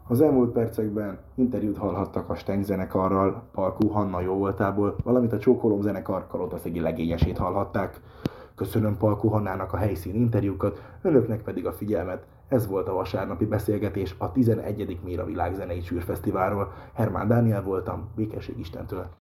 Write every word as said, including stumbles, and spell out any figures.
Az elmúlt percekben interjút hallhattak a Stenk zenekarral, Palkó Hanna jóvoltából, valamint a Csókolom zenekar kalotaszegi legényesét hallhatták. Köszönöm Palkó Hannának a helyszíni interjúkat, önöknek pedig a figyelmet. Ez volt a vasárnapi beszélgetés a tizenegyedik Méra Világzenei Csűrfesztiválról. Hermán Dániel voltam, békesség Istentől!